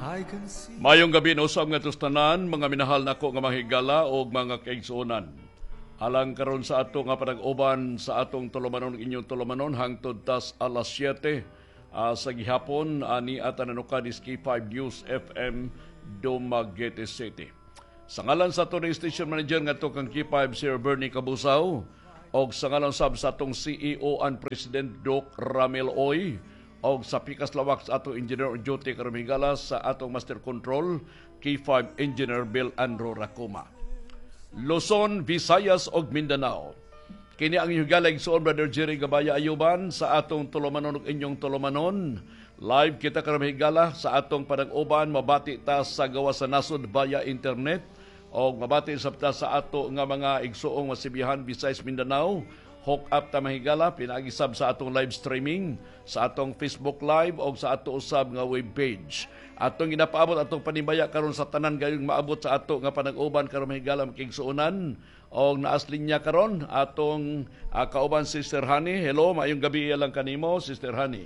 Mayong gabi no usab nga tustanan, mga minahal nako nga mga higala o mga kaigsuonan. Alang karon sa ato nga panag-uban sa atong tulumanon inyong tulumanon hangtod tas alas 7 sa gihapon ani ata nanuka diski 5 News FM Dumaguete City. Sa ngalan sa ato station manager nga to kang K5 Sir Bernie Cabusaw o sa ngalan sab sa atong CEO and President Doc Ramil Oy o sa pikas lawak sa ato engineer on duty karon higala sa atong master control K5 Engineer Bill Andrew Racuma. Luzon, Visayas ug Mindanao. Kini ang higalag suon Brother Jerry Gabaya Ayuban sa atong tulumanon ug inyong tulumanon. Live kita karon higala sa atong panag-uban, mabati ta sa gawas sa nasod via internet o mabati sabta sa ato nga mga igsuong masibihan Visayas, Mindanao. Hook up ta mahigala pinagisab sa atong live streaming sa atong Facebook live o sa ato usab nga web page. Atong ginapaabot atong panibaya karon sa tanan gayong maabot sa ato nga panag-uban karon mahigala makigsuonan o naas linya karon atong kauban Sister Honey. Hello, maayong gabi lang kanimo Sister Honey.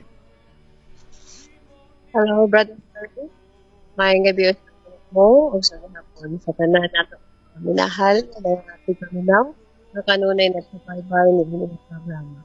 Hello Brother Bernie. Maayong gabi mo o sa hapon sa tanan nato minahal na ating paminaw. Kanunay nagpapaybay ni inyong programa.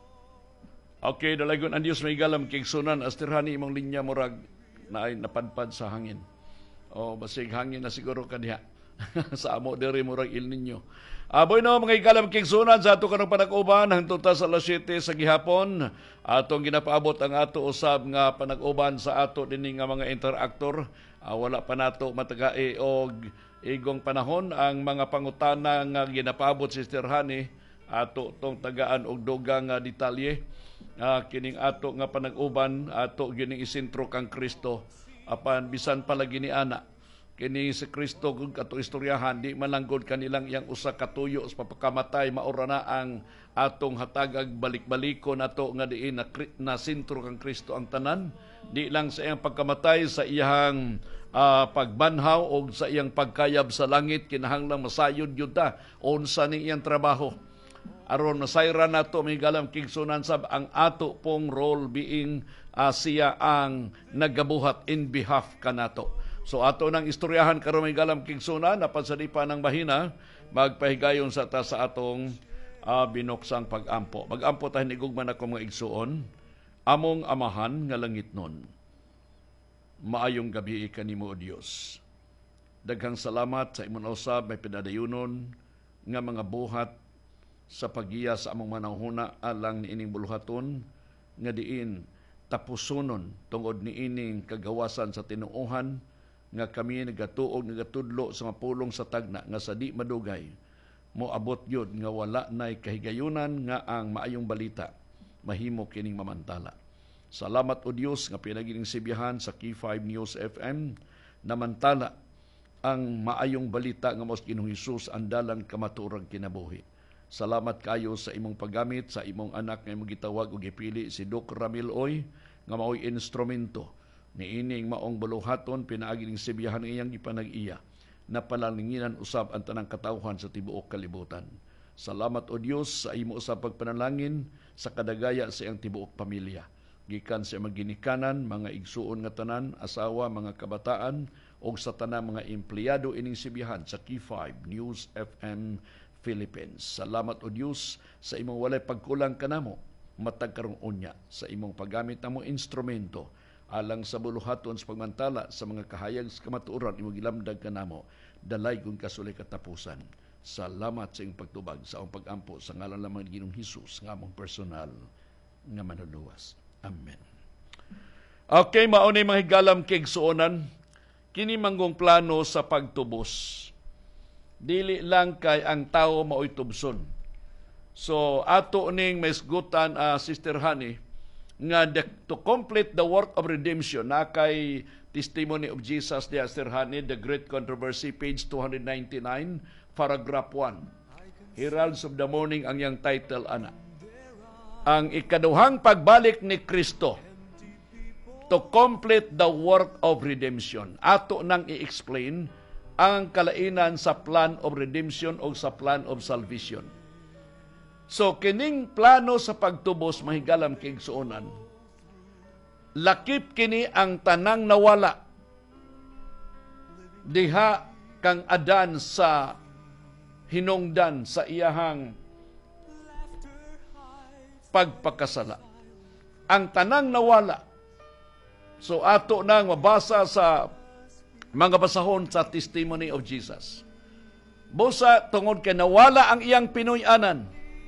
Okay, dalagon ang Diyos may galam kigsunan astirhani imong linya murag na ay napadpad sa hangin. O basig hangin na siguro kadiha. Sa amo diri murag Il Nino. Aboy no mga igalam kigsunan sa ato kanang panag-uban hangtod ta sa alas 7 sa gihapon. Atong ginapaabot ang ato usab nga panag-uban sa ato dinhi nga mga interactor. Wala pa nato matagai og igong panahon ang mga pangutana nga ginapaabot Sister Honey ato tong tagaan og dugang nga detalye kining ato nga panag-uban ato gining isentro kang Kristo apan bisan pala gini ana kini si Kristo kung ato istoryahan di malanggod kanilang iyang usa ka tuyo sa papakamatay maura na ang atong hatagag balik-balikon ato nga diin na sentro kang Kristo ang tanan di lang sa iyang pagkamatay sa iyang pagbanhaw o sa iyang pagkayab sa langit kinahanglang masayod yun ta unsa ni iyang trabaho aron masayra nato may galam kigsunan sab ang ato pong role being siya ang nagabuhat in behalf kanato. So ato nang istoryahan karon may galam kigsunan apan sa di pa nang mahina magpahigayon sa ta sa atong binuksang pag-ampo. Mag-ampo tayo ni gugman ako mga igsuon among amahan nga langitnon. Maayong gabi kanimo o Dios. Daghang salamat sa imong usab may pinadayunon nga mga buhat sa pagiya sa among manahuna alang niining buluhaton nga diin tapusonon tungod niining kagawasan sa tinuohan nga kami nagatuog nagatudlo sa mapulong sa tagna nga sa di madugay moabot yun nga wala nay kahigayunan nga ang maayong balita mahimo kining mamantala. Salamat o Diyos nga pinagining sibihan sa K5 News FM namantala ang maayong balita nga mos Ginoong Hesus ang dalang kamaturang kinabuhi. Salamat kayo sa imong paggamit sa imong anak nga imong gitawag o gipili si Doc Ramil Oy nga mao'y instrumento ni ining maong buluhaton pinagining sibihan iyang ipanag-iya na palalinginan usab ang tanang katawhan sa tibuok kalibutan. Salamat o Diyos sa imo usab pagpanalangin sa kadagaya sa iyang tibuok pamilya. Gikan sa maginikanan, mga igsuon nga tanan, asawa, mga kabataan, o sa tanan mga empleyado ining sibihan sa K5 News FM Philippines. Salamat o Diyos sa imong walay pagkulang kanamo, matag karong unya sa imong paggamit namo instrumento alang sa buluhaton sa pagmantala sa mga kahayag sa kamatuoran imong gilamdag kanamo, dalay kung kasulay katapusan. Salamat sa imong pagtubag sa among pag-ampo sa ngalan lamang ni Ginoong Hesus nga among personal nga manuluwas. Amen. Okay, maunay mga higalam kigsuonan. Kini manggong plano sa pagtubos. Dili lang kay ang tao mao'y tubson. So, ato ning maisgutan Sister Honey, nga to complete the work of redemption, na kay Testimony of Jesus ni Sister Honey, The Great Controversy, page 299, paragraph 1. Heralds of the Morning ang yang title, ana. Ang ikaduhang pagbalik ni Kristo to complete the work of redemption. Ato nang i-explain ang kalainan sa plan of redemption o sa plan of salvation. So, kining plano sa pagtubos, mahigalam kigsuonan, lakip kini ang tanang nawala diha kang Adan sa hinungdan sa iyahang pagpakasala. Ang tanang nawala. So ato nang mabasa sa mga basahon sa Testimony of Jesus. Busa tungod kay nawala ang iyang pinuy-anan.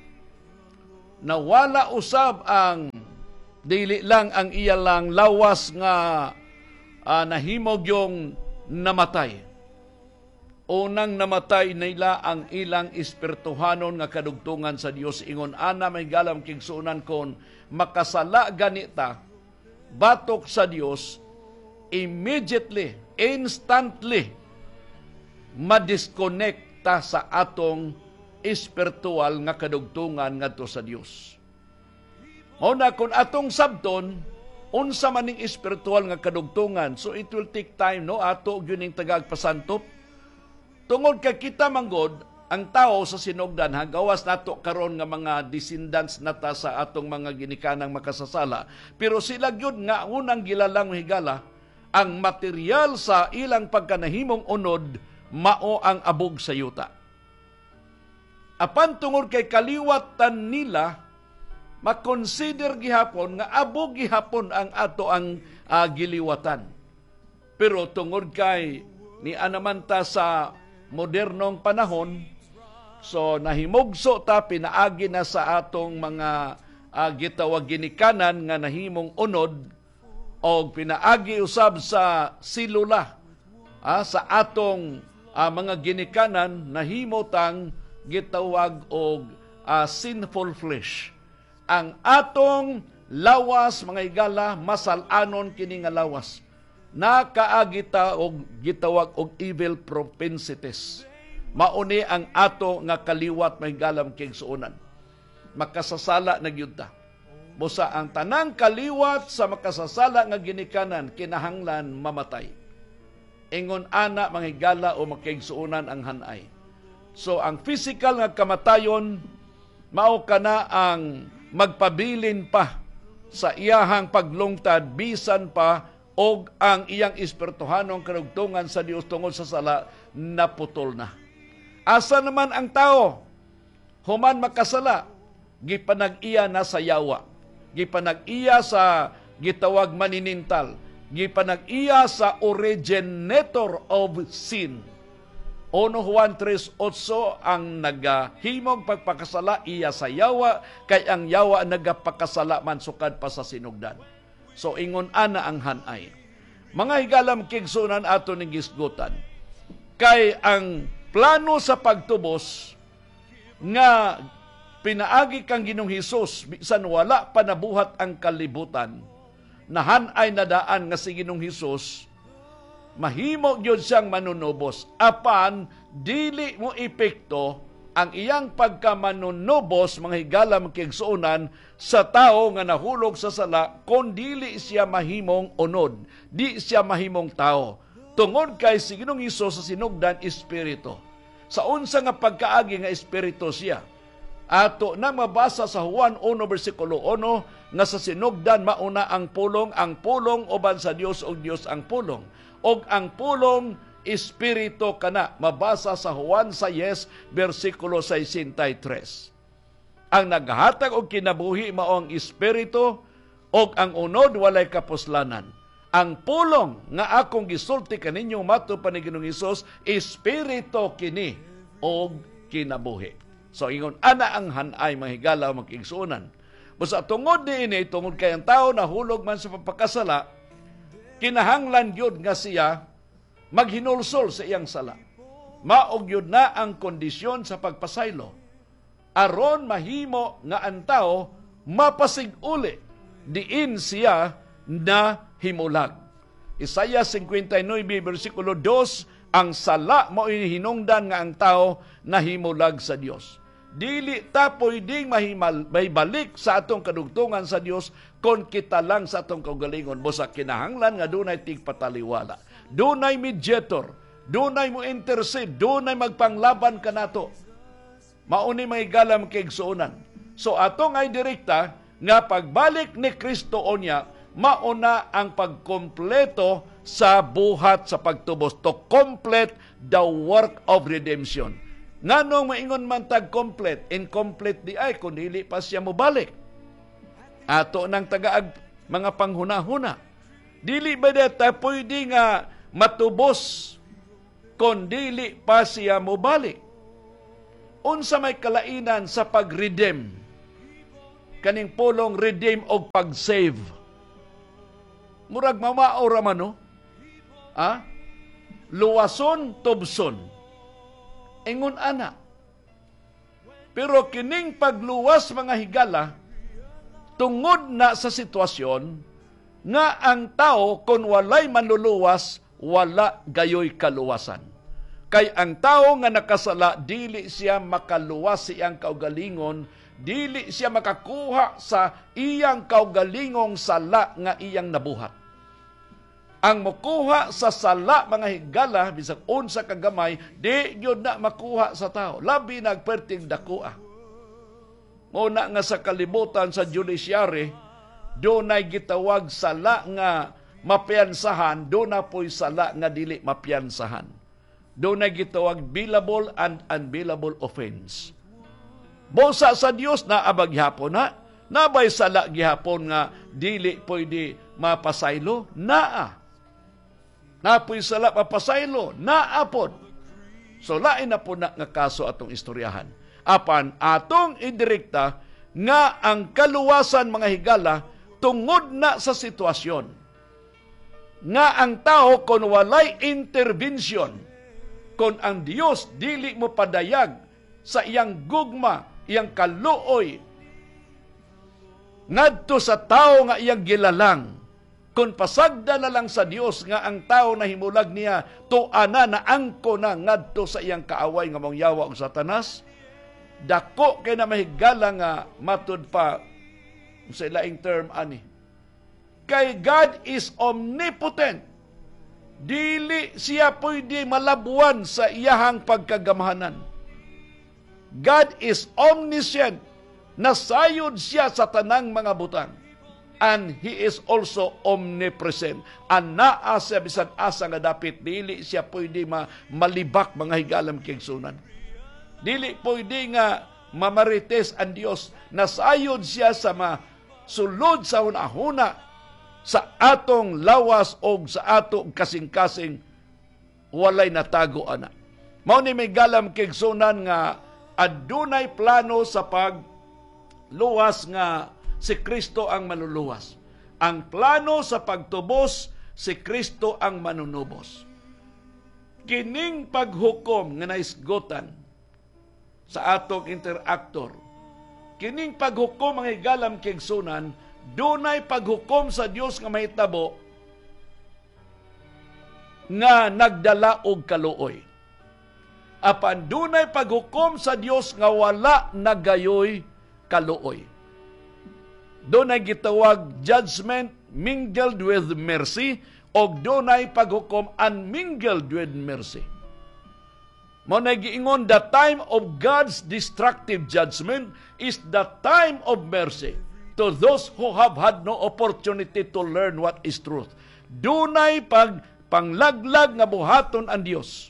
Nawala usab ang dili lang ang iya lang lawas nga nahimog yung namatay. Unang namatay nila ang ilang espirituhanon nga kadugtungan sa Dios. Ingon ana may galam kigsuunan kon makasala ganita batok sa Dios, immediately, instantly madisconnecta sa atong espiritual nga kadugtungan ngadto sa Dios. Mao na kun atong sabton unsa man ning espiritual nga kadugtungan, so it will take time, no, ato gyud ning tagagpasantop. Tungod kay kita manggod ang tao sa sinugdan hagawas nato karon nga mga descendants nata sa atong mga ginikanang makasasala, pero sila gyud nga unang gilalang higala ang material sa ilang pagkanahimong unod mao ang abog sa yuta. Apan tungod kay kaliwatan nila makonsider gihapon nga abog gihapon ang ato ang giliwatan. Pero tungod kay ni anamanta sa modernong panahon, so nahimugso ta pinaagi na sa atong mga gitawag ginikanan nga nahimong unod o pinaagi usab sa silula sa atong mga ginikanan nahimotang gitawag og sinful flesh. Ang atong lawas mga higala masalanon kini nga lawas. Nakaagita og gitawag og evil propensities. Mauni ang ato nga kaliwat may galam kigsuonan. Makasasala na gyud ta. Busa ang tanang kaliwat sa makasasala nga ginikanan kinahanglan mamatay. Ingon ana mga higala o makigsuonan ang hanay. So ang physical nga kamatayon mao kana ang magpabilin pa sa iyahang paglungtad bisan pa og ang iyang espirituhanong kadugtungan sa Dios tungod sa sala naputol na. Asa naman ang tao? Human makasala, gipanag-iya na sa yawa. Gipanag-iya sa gitawag maninintal. Gipanag-iya sa originator of sin. 1 Juan 3:8 ang nagahimog pagpakasala iya sa yawa, kay ang yawa nagapakasala man sukad pa sa sinugdan. So ingon ana ang hanay. Mga higalam kigsunan ato ning gisgutan. Kay ang plano sa pagtubos nga pinaagi kang Ginoong Hesus bisan wala pa nabuhat ang kalibutan, nahanay na daan nga si Ginoong Hesus mahimo gyud siyang manunubos apan dili mo epekto ang iyang pagkamanunubos mga higalam kigsuunan sa tao nga nahulog sa sala kon dili siya mahimong unod, di siya mahimong tao. Tungod kay si Ginoong Hesus sa sinugdan espiritu. Sa unsa nga pagkaagi nga espiritu siya. Ato na mabasa sa Juan 1:1 nga sa sinugdan mauna ang pulong uban sa Dios og Dios ang pulong. Og ang pulong espiritu kana mabasa sa Juan 6:63. Ang naghatag og kinabuhi mao ang espiritu og ang unod walay kapuslanan. Ang pulong nga akong gisulti kaninyo mato pa ni Ginoong Hesus, espiritu kini og kinabuhi. So ingon ana ang hanay mahigala makigsuonan. Busa tungod niini tungod kay ang tao nahulog man sa pagpakasala, kinahanglan gyud nga siya maghinulsol sa iyang sala. Maog yun na ang kondisyon sa pagpasaylo. Aron mahimo nga ang tao mapasig-uli diin siya na himulag. Isaiah 59:2, ang sala mo hinungdan nga ang tao na himulag sa Dios. Dili ta pwedeng may balik sa atong kadugtungan sa Dios kon kita lang sa atong kaugalingon. Busa kinahanglan nga dunay tigpataliwala. Dunay mediator, dunay mo intercede, dunay magpanglaban kanato. Mauni may galam kigsuonan. So atong ay direkta nga pagbalik ni Kristo onya mauna ang pagkompleto sa buhat sa pagtubos, to complete the work of redemption. Nganong maingon man tag complete, incomplete di ay kung dili pa siya mobalik. Ato nang tagaag mga panghuna-huna. Dili ba deta pwede nga matubos kung dili pa siya mobalik? Unsa may kalainan sa pag-redeem? Kaning pulong redeem o pag-save. Murag mamao ra man no? Luwason, tubson. Ingon ana. Pero kining pagluwas mga higala, tungod na sa sitwasyon nga ang tao kung walay manluluwas, wala gayoy kaluwasan. Kay ang tao nga nakasala, dili siya makaluwas siyang kaugalingon, dili siya makakuha sa iyang kaugalingong sala nga iyang nabuhat. Ang makuha sa sala mga higala, bisag unsa kagamay, di yun na makuha sa tao. Labi nagperting dakua. Muna nga sa kalibutan sa judiciary, doon ay gitawag sala nga mapiansahan, doon na po'y sala nga dili mapiansahan. Doon ay gitawag billable and unbillable offense. Bosa sa Dios na abaghapon na, nabay sala gihapon nga dili pwede mapasaylo, naa. Napoy sala papasaylo, naapod. So lain na po na nga kaso atong istoryahan. Apan atong indirekta nga ang kaluwasan mga higala tungod na sa sitwasyon nga ang tao kon walay intervention, kon ang Dios dili mo padayag sa iyang gugma, iyang kaluoy ngadto sa tao nga iyang gilalang, kon pasagda na lang sa Dios nga ang tao na himulag niya tuana na angko na ngadto sa iyang kaaway nga mangyawa og Satanas, dako kay na mahigala nga matud pa sa laing term ani. Kay God is omnipotent. Dili siya pwede malabuan sa iyahang pagkagamahanan. God is omniscient. Nasayod siya sa tanang mga butang. And He is also omnipresent. And naa siya bisan asa nga dapit, dili siya pwede malibak mga higalam kigsunan. Dili pwede nga mamarites ang Dios. Nasayod siya sa sulod sa hunahuna sa atong lawas o sa atong kasing-kasing walay natago ana. Mao ni may galam kigsunan nga adunay plano sa pagluwas nga si Kristo ang manluluwas. Ang plano sa pagtubos, si Kristo ang manunubos. Kining paghukom nga naisgotan sa atong interactor, kining paghukom ang higalam kigsunan, dunay paghukom sa Dios nga mahitabo nga nagdala og kaluoy. Apan dunay paghukom sa Dios nga wala nagayoy kaluoy. Dunay gitawag judgment mingled with mercy, o dunay paghukom unmingled with mercy. Mo nagiingon, the time of God's destructive judgment is the time of mercy to those who have had no opportunity to learn what is truth. Dunay panglaglag nga buhaton ang Dios.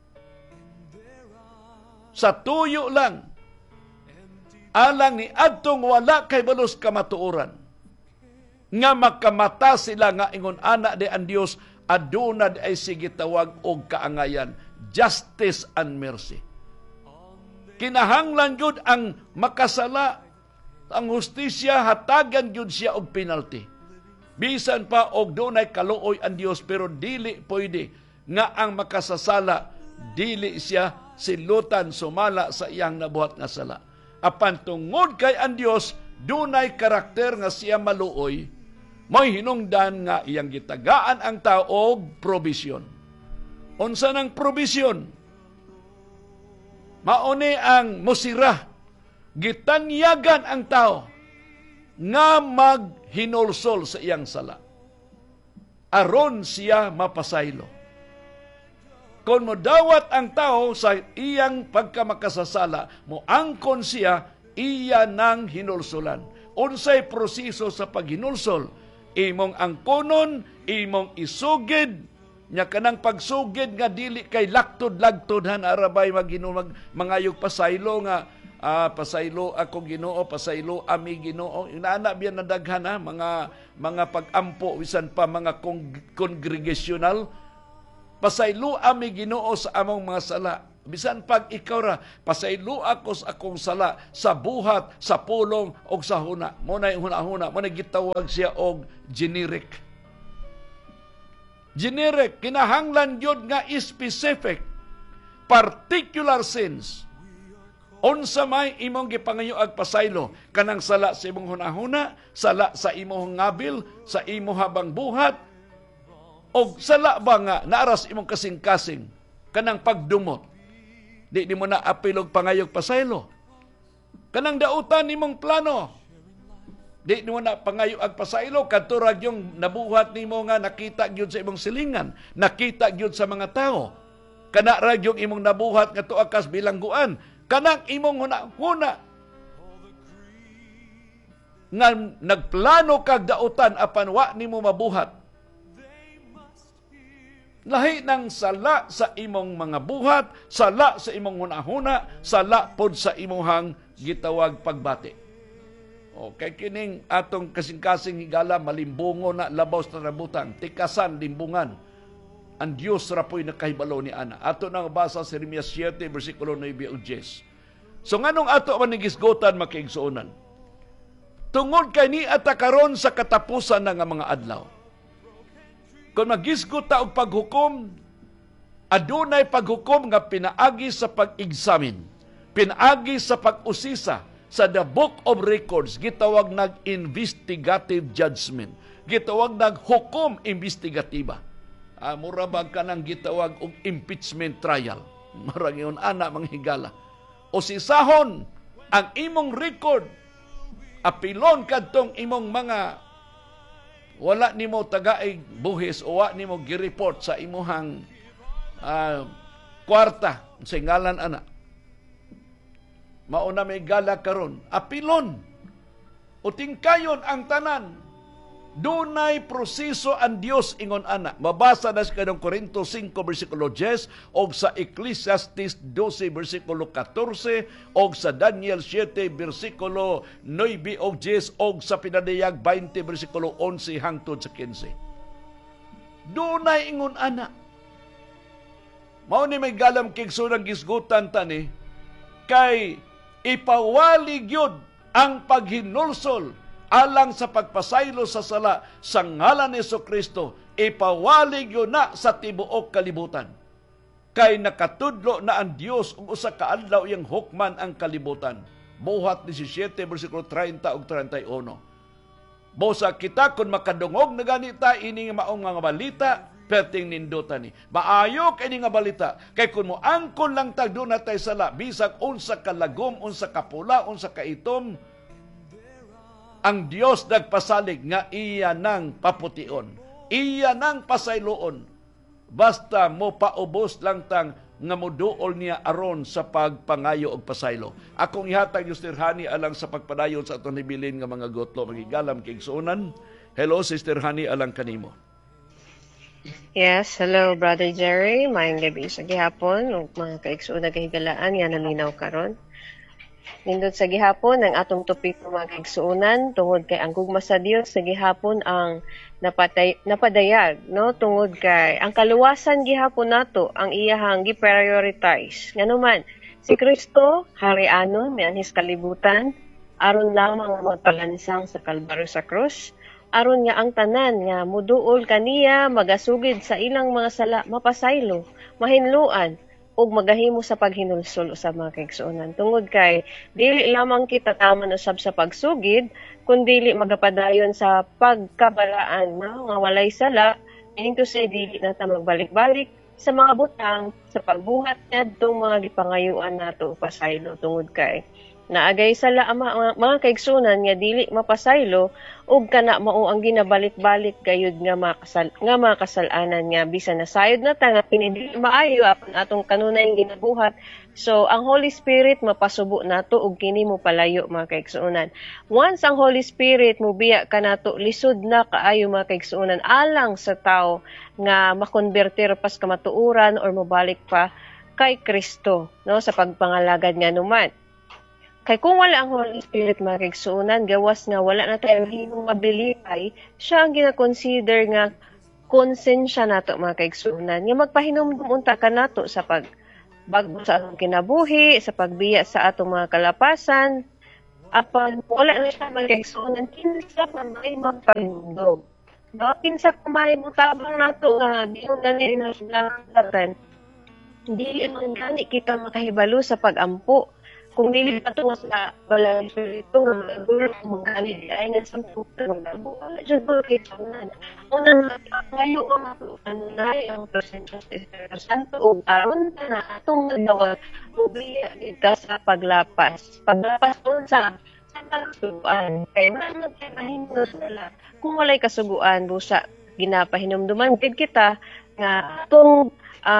Sa tuyo lang, alang ni adtong wala kay balos kamatuoran, nga makamata sila nga ingon ana de ang Dios, aduna ay sige tawag og kaangayan, justice and mercy. Kinahanglan jud ang makasala, ang hustisya hatagan jud siya og penalty. Bisan pa og dunay kaluoy ang Dios, pero dili pwede nga ang makasasala dili siya silutan sumala sa iyang nabuhat nga sala. Apan tungod kay ang Dios dunay karakter nga siya maluoy, may hinungdan nga iyang gitagaan ang tao og provision. Unsa nang provision? Mauni ang musira, gitanyagan ang tao nga maghinulsol sa iyang sala, aron siya mapasaylo. Kung modawat ang tao sa iyang pagkamakasasala, moangkon siya, iya nang hinulsolan. Unsay proseso sa paghinulsol? Imong angkonon, imong isugid nya kanang pagsugid nga dili kay laktod-lagtod han arabay mangayog pasaylo nga pasaylo ako Ginoo, pasaylo ami Ginoo. Inaana biyan na daghan mga pag-ampo bisan pa mga congregational. Pasaylo ami Ginoo sa among mga sala. Bisan pag ikaw ra, pasaylo ako sa akong sala sa buhat, sa pulong o sa huna. Muna yung huna-huna, muna gitawag siya og generic. Generic, kinahanglan yun nga specific, particular sins. Unsa may imong gipangayo ag pasaylo, kanang sala sa imong huna-huna, sala sa imong ngabil, sa imo habang buhat, o sala ba nga naaras imong kasing-kasing, kanang pagdumot. Di mo na apilog pangayog pasaylo. Kanang dautan nimong plano. Di mo na pangayog ag pasaylo, katurag yung nabuhat nimo nga nakita gyud sa imong silingan, nakita gyud sa mga tao. Kana ra yung imong nabuhat nga tuakas bilangguan, kanang imong huna-huna nga nagplano kag dautan apan wa nimo mabuhat. Lahi ng sala sa imong mga buhat, sala sa imong hunahuna, sala pod sa imong gitawag pagbati. Okay, kining atong kasing-kasing higala, malimbungo na labaw sa nabutan, tikasan, limbungan. Ang Diyos rapoy nakahibalo ni Ana. Ato nang basa sa Jeremias 7, versikulo 9 o 10. So nganong ato manigisgotan makiigsuonan? Tungod kay ni atakaron sa katapusan ng mga adlaw. Kung magisgot ta og paghukom, adunay paghukom nga pinaagi sa pag-examine, pinaagi sa pag-usisa sa the Book of Records, gitawag nag-investigative judgment, gitawag nag-hukom investigatiba. Mura ba ka nang gitawag og impeachment trial? Marang yun, ana, mga higala. O sisahon ang imong record, apilon kadtong imong mga wala nimo tagaig buhis o wala nimo gireport sa imuhang kwarta sa ngalan ana. Mauna may gala karon, apilon o tingkayon ang tanan. Dunay proseso ang Dios ingon ana. Mabasa na sa kanang Korinto 5 versikulo 10 o sa Ecclesiastes 12 versikulo 14 o sa Daniel 7 versikulo 9 o 10 o sa Pinadayag 20 versikulo 11 hangtod sa 15. Dunay ingon ana. Mao ni may galam kigsunang gisgutan tani kay ipawalig yun ang paghinulsol alang sa pagpasaylo sa sala sa ngalan ni Jesucristo, ipawalig yun na sa tibuok kalibutan. Kay nakatudlo na ang Dios kung usa ka adlaw iyang hukman ang kalibutan. Buhat 17 versikulo 30 ug 31. Bosa kita kung makadungog na ganita ini nga maong nga balita perting nindutan ni. Maayo kay ni nga balita kay kun mo angkon lang tag dunay tay sala bisag unsa ka lagom, unsa ka pula, unsa ka itom, ang Dios nagpasalig nga iya nang papution, iya nang pasayloon. Basta mo paubos lang tang nga moduol niya aron sa pagpangayo og pasaylo. Akong ihatag Sister Hani alang sa pagpadayon sa atong nibilin nga mga gotlo magigalam kay igsuonan. Hello Sister Hani alang kanimo. Yes, hello Brother Jerry. Maayong gabi sa gihapon ug mga kaigsuon nga higalaan nga naminaw karon. Nindot sa gihapon ang atong topik ng mga kaigsuonan tungod kay ang gugma sa Dios sa gihapon ang napadayag, no, tungod kay ang kaluwasan gihapon nato ang iyahang gi-prioritize. Nganuman si Kristo harianon mianhis kalibutan aron lamang nga magpalansang sa Kalbaryo sa krus, aron nga ang tanan nga muduol kaniya magasugid sa ilang mga sala mapasaylo, mahinluan ug magahimo sa paghinulsol sa mga kaigsuonan. Tungod kay dili lamang kita taman usab sa pagsugid, kundi magapadayon sa pagkabalaan, no? Nga walay sala, meaning to say dili na ta magbalik-balik sa mga butang sa pagbuhat ngadtong mga gipangayuan nato pasaylo. Tungod kay Naagay sala ang mga kaigsunan nga dili mapasaylo ug kana mao ang ginabalik-balik gayud nga makasalanan nga bisan nasayod na ta nga pinili maayo apan atong kanunay ginabuhat. So ang Holy Spirit mapasubo nato ug kini mo palayo mga kaigsunan. Once ang Holy Spirit mobiya kanato lisod na kaayo mga kaigsunan alang sa tao nga makonbertir pas kamatuoran or mobalik pa kay Kristo no sa pagpangalagad nga numan. Kay kung wala ang Holy Spirit mga kaigsunan, gawas nga wala na tayo himong mabilipay, siya ang gina-consider nga konsensya nato mga kaigsunan. Nga magpahinumdum unta ka nato sa pagbago sa atong kinabuhi, sa pagbiya sa atong mga kalapasan, apan wala na siya mga kaigsunan, kinsa pa may magpahinumdum. No? Kinsa pa may mutabang nato nga di yung gani na silang hindi man gani kita makahibalo sa pagampo. Kung dili pa ito sa balang espiritu, magaguro kung magkali di ay nasamputan, magagawa dyan po kay Tanan. Unang ngayon ang matuanay ang presensya sa Espiritu Santo o aron na atong nagdawag mubiya kita sa paglapas. Paglapas po sa kasuguan. Kaya man magpahinumdum sila. Kung walay kasuguan, busa ginapahinumduman kita nga atong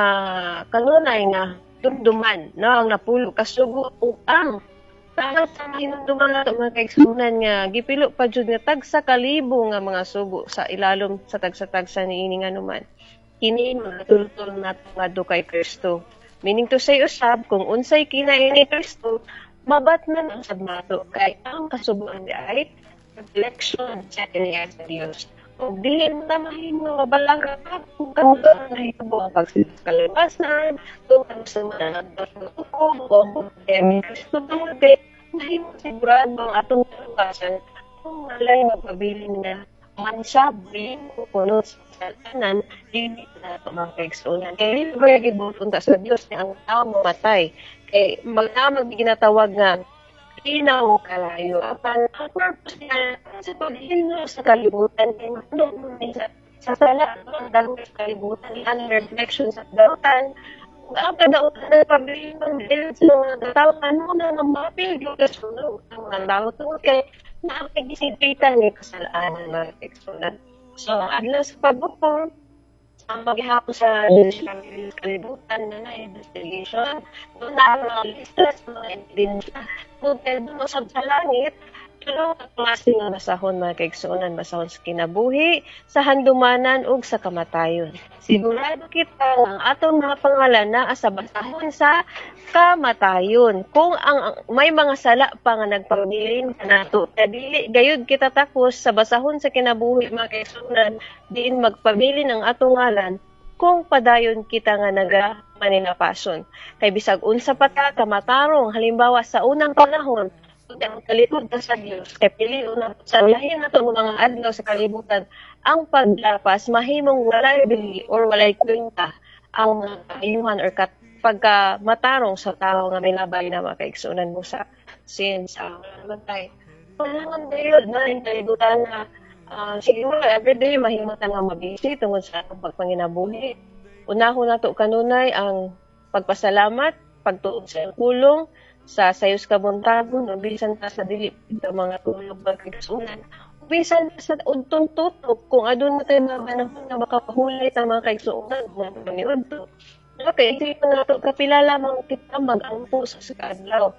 kanunay nga dumduman, no, ang napulo kasugo ug ang parang sa hinumduman nato mga kaigsunan nga gipilo pa jud nga tag sa kalibo nga mga sugo sa ilalom sa tagsa-tagsa niini nga numan. Kini mga tultol nato ngadto kay Kristo. Meaning to say usab kung unsay kinain ni Kristo, mabatnan ang sabmato kay ang kasugoan ay reflection sa kaniya sa Dios. O dili na mahimo mabalang ka kung kamo ang nahitabo ang pagsikalabasan, kung ano sa mga nagdasukog, kung Kristo tungod kay mahimo sigurado ang atong kalabasan kung malay magpabilin na mansabri o puno sa tanan, dili na ito mga kaigsunan. Kaya dili ba gibuton ta sa Dios na ang tao mamatay. Kay magdamag ginatawag nga inaw kalayo. Apan ang purpose niya sa paghilo sa kalibutan kay sa sala ang dagong sa kalibutan ang reflection sa dautan. Ang kadautan na pabiling dahil sa mga katawan mo na mapil yung kasunod ang mga dautan kay nakapag-isipitan ni kasalanan mga kaigsunan. So, adlaw sa pagbukong ang paghihapon sa kalibutan na investigation, doon na ang mga listas, mga ebidensya, doon doon sa langit, pero klase nga basahon mga kaigsunan, basahon sa kinabuhi, sa handumanan ug sa kamatayon. Sigurado kita ang atong mga pangalan na sa basahon sa kamatayon. Kung ang may mga sala pa nga nagpabilin kanato, dili gayud kita takos sa basahon sa kinabuhi mga kaigsunan, diin magpabilin ang atong ngalan kung padayon kita nga naga maninapason. Kay bisag unsa pa ta kamatarong halimbawa sa unang panahon, ang kalipod na sa Diyos, kay pili na sa lahin na itong mga adlaw sa kalibutan, ang paglapas, mahimong walay bili or walay kwenta ang mga kaayuhan or pagkamatarong sa tao nga may labay na mga kaigsunan mo sa sin sa matay. Kailangan na yun, na yung kalibutan na siguro everyday mahimutan nga mabisi tungkol sa pagpanginabuhi. Unahon na to kanunay ang pagpasalamat, pagtuon sa kulong, sa sayos kabuntagon, bisan pa sa dili sa mga tulog bagkigsunan, bisan pa sa untong tutok, kung adun na tayo mga panahon na makapahulay sa mga kaigsunan, mga paniudto. Okay, isipin na ito, kapila lamang kita mag-ampo sa kadlaw.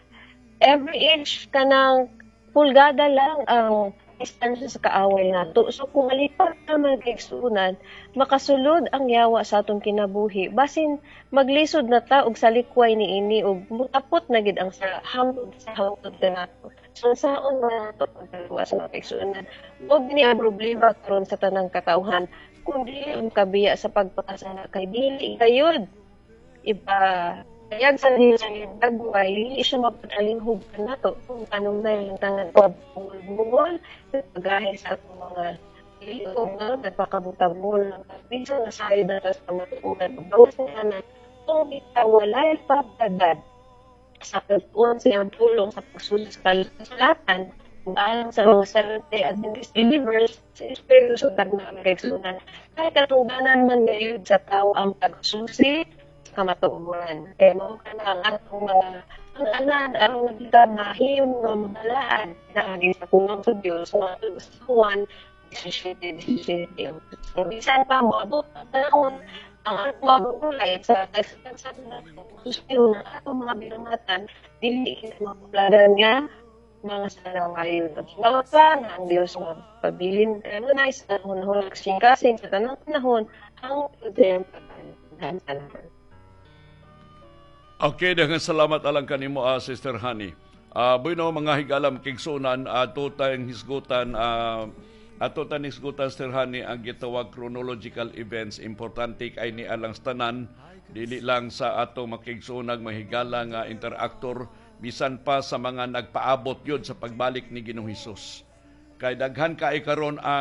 Every inch ka ng pulgada lang ang distansya sa kaaway nato. So kung alipat na mga kaigsunan, makasulod ang yawa sa atong kinabuhi. Basin maglisod na ta og sa likway niini og mutapot na gid ang sa hangtod nato. So saon na nato pagdalawa sa mga kaigsunan. Og ni ang problema karon sa tanang katawhan kung dili ang kabiya sa pagpakasala kay dili gayud iba kaya sa dagway, hindi siya mapatalinghog na to kung anong na yung tangan pag-bungol, pag-ahit sa atong mga ilog na nagpakabutang-bul. Bisa na sa na sa matuunan. Bawas niya na kung kita walay pagdagad sa pagpuan siyang tulong sa pagsulit sa kasulatan, kung alang sa mga sarate at believers, sa Espiritu sa tagnang kaigsunan. Kahit katungganan man ngayon sa tao ang pagsusi, kamatuuran. Kaya mo ka na ang atong mga ang anan aron kita mahim nga mabalaan na agi sa punong sa Dios nga sa Juan 17:17. So bisan pa mo abot ang panahon ang mabulay sa susunod na ato mga binamatan dili kita maplagan nga mga sanawayo. Bawat pa na ang Diyos nga pabilin na sa panahon kasing-kasing sa tanang panahon ang tempo ng salamat. Okay, daghang salamat alang kanimo, Sister Honey. Bueno, mga higalam kigsunan, ato tayong hisgutan, Sister Honey, ang gitawag chronological events. Importante kay ni alang tanan, dili lang sa ato makigsunag mahigala nga interaktor, bisan pa sa mga nagpaabot yun sa pagbalik ni Ginoong Hesus. Kay daghan kay karon